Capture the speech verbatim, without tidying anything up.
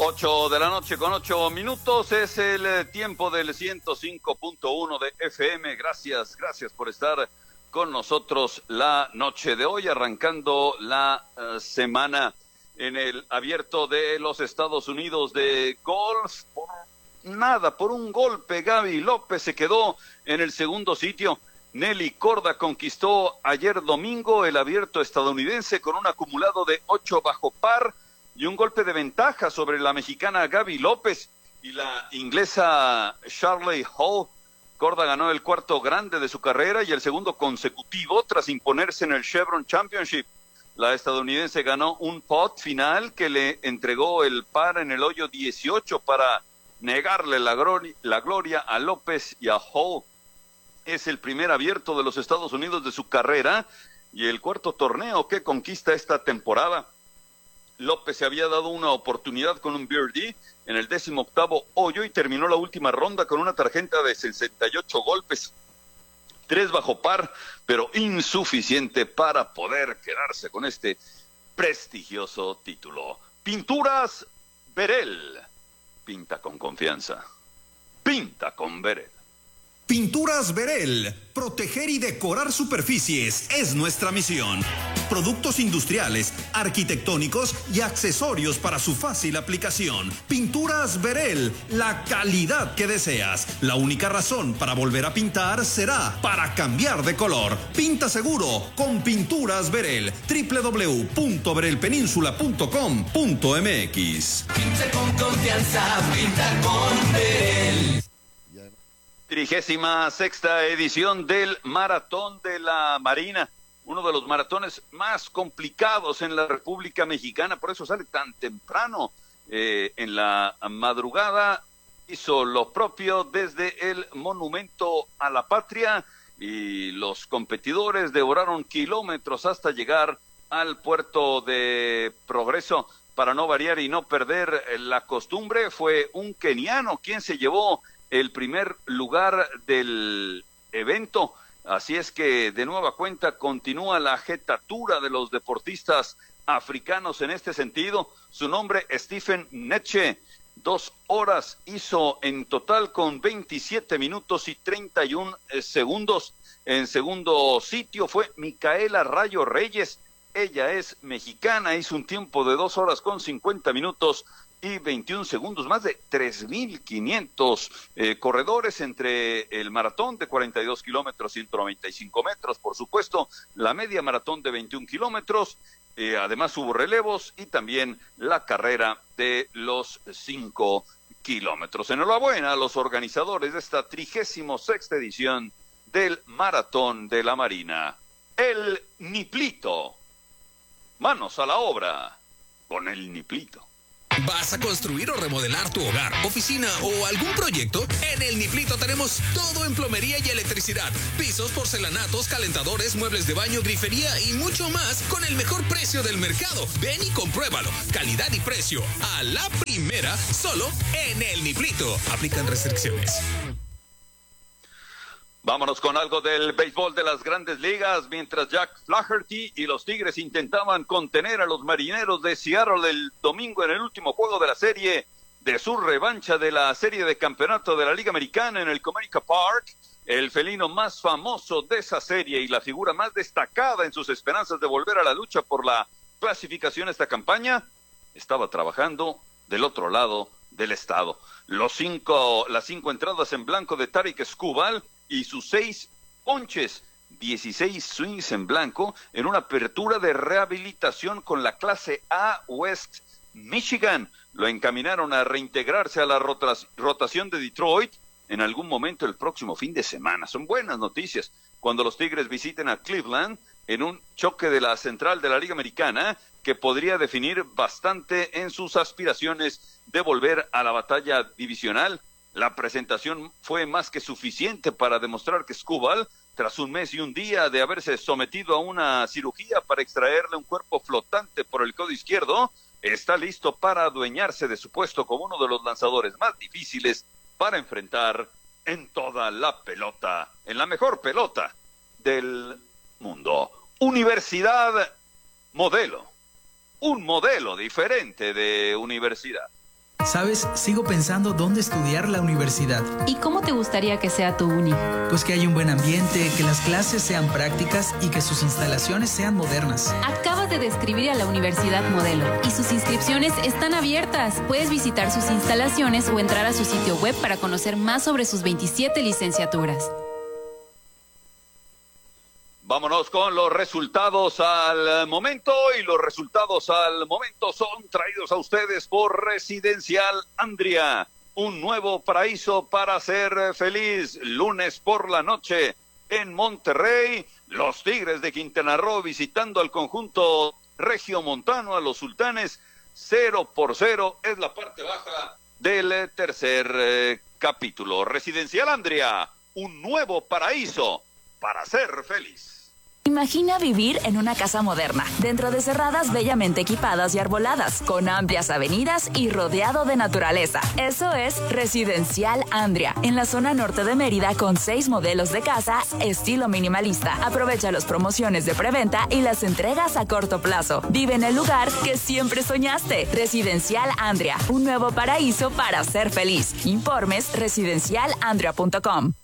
Ocho de la noche con ocho minutos es el tiempo del ciento cinco punto uno de F M. Gracias, gracias por estar con nosotros la noche de hoy, arrancando la uh, semana en el Abierto de los Estados Unidos de golf. Por nada, por un golpe, Gaby López se quedó en el segundo sitio. Nelly Korda conquistó ayer domingo el Abierto estadounidense con un acumulado de ocho bajo par y un golpe de ventaja sobre la mexicana Gaby López y la inglesa Charley Hall. Korda ganó el cuarto grande de su carrera y el segundo consecutivo tras imponerse en el Chevron Championship. La estadounidense ganó un pot final que le entregó el par en el hoyo dieciocho para negarle la, glori- la gloria a López y a Hall. Es el primer Abierto de los Estados Unidos de su carrera y el cuarto torneo que conquista esta temporada. López se había dado una oportunidad con un birdie en el décimo octavo hoyo y terminó la última ronda con una tarjeta de sesenta y ocho golpes, tres bajo par, pero insuficiente para poder quedarse con este prestigioso título. Pinturas Berel. Pinta con confianza. Pinta con Berel. Pinturas Berel. Proteger y decorar superficies es nuestra misión. Productos industriales, arquitectónicos y accesorios para su fácil aplicación. Pinturas Berel, la calidad que deseas. La única razón para volver a pintar será para cambiar de color. Pinta seguro con Pinturas Berel. doble u doble u doble u punto berel península punto com punto m x. Pinta con confianza, pinta con Berel. Trigésima sexta edición del Maratón de la Marina, uno de los maratones más complicados en la República Mexicana, por eso sale tan temprano eh, en la madrugada. Hizo lo propio desde el Monumento a la Patria y los competidores devoraron kilómetros hasta llegar al puerto de Progreso. Para no variar y no perder la costumbre, fue un keniano quien se llevó el primer lugar del evento. Así es que de nueva cuenta continúa la jetatura de los deportistas africanos en este sentido. Su nombre, Stephen Neche. Dos horas hizo en total con veintisiete minutos y treinta y un segundos. En segundo sitio fue Micaela Rayo Reyes. Ella es mexicana, hizo un tiempo de dos horas con cincuenta minutos y veintiún segundos, más de tres mil quinientos eh, corredores entre el maratón de cuarenta y dos kilómetros, ciento noventa y cinco metros, por supuesto, la media maratón de veintiún kilómetros, eh, además hubo relevos y también la carrera de los cinco kilómetros. Enhorabuena a los organizadores de esta trigésimo sexta edición del Maratón de la Marina. El Niplito. Manos a la obra con el Niplito. ¿Vas a construir o remodelar tu hogar, oficina o algún proyecto? En el Niplito tenemos todo en plomería y electricidad. Pisos, porcelanatos, calentadores, muebles de baño, grifería y mucho más con el mejor precio del mercado. Ven y compruébalo. Calidad y precio a la primera, solo en el Niplito. Aplican restricciones. Vámonos con algo del béisbol de las Grandes Ligas, mientras Jack Flaherty y los Tigres intentaban contener a los Marineros de Seattle el domingo en el último juego de la serie de su revancha de la serie de campeonato de la Liga Americana en el Comerica Park. El felino más famoso de esa serie y la figura más destacada en sus esperanzas de volver a la lucha por la clasificación a esta campaña estaba trabajando del otro lado del estado. Los cinco, las cinco entradas en blanco de Tarik Skubal y sus seis ponches, dieciséis swings en blanco, en una apertura de rehabilitación con la clase A West Michigan. Lo encaminaron a reintegrarse a la rotación de Detroit en algún momento el próximo fin de semana. Son buenas noticias cuando los Tigres visiten a Cleveland en un choque de la central de la Liga Americana que podría definir bastante en sus aspiraciones de volver a la batalla divisional. La presentación fue más que suficiente para demostrar que Skubal, tras un mes y un día de haberse sometido a una cirugía para extraerle un cuerpo flotante por el codo izquierdo, está listo para adueñarse de su puesto como uno de los lanzadores más difíciles para enfrentar en toda la pelota, en la mejor pelota del mundo. Universidad Modelo, un modelo diferente de universidad. ¿Sabes? Sigo pensando dónde estudiar la universidad. ¿Y cómo te gustaría que sea tu uni? Pues que haya un buen ambiente, que las clases sean prácticas y que sus instalaciones sean modernas. Acabas de describir a la Universidad Modelo y sus inscripciones están abiertas. Puedes visitar sus instalaciones o entrar a su sitio web para conocer más sobre sus veintisiete licenciaturas. Vámonos con los resultados al momento, y los resultados al momento son traídos a ustedes por Residencial Andria, un nuevo paraíso para ser feliz. Lunes por la noche en Monterrey, los Tigres de Quintana Roo visitando al conjunto regiomontano, a los Sultanes. Cero por cero es la parte baja del tercer eh, capítulo. Residencial Andria, un nuevo paraíso para ser feliz. Imagina vivir en una casa moderna, dentro de cerradas bellamente equipadas y arboladas, con amplias avenidas y rodeado de naturaleza. Eso es Residencial Andria, en la zona norte de Mérida, con seis modelos de casa estilo minimalista. Aprovecha las promociones de preventa y las entregas a corto plazo. Vive en el lugar que siempre soñaste. Residencial Andria, un nuevo paraíso para ser feliz. Informes residencial andria punto com.